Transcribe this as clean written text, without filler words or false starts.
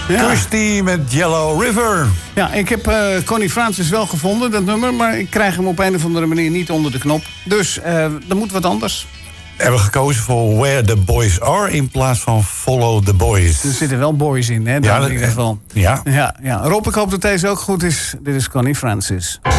Ja. Kirsty met Yellow River. Ja, ik heb Connie Francis wel gevonden, dat nummer. Maar ik krijg hem op een of andere manier niet onder de knop. Dus er moet wat anders. We hebben gekozen voor Where the Boys Are in plaats van Follow the Boys. Er zitten wel boys in, hè? Ja, In ieder geval. Ja. Ja. Rob, ik hoop dat deze ook goed is. Dit is Connie Francis.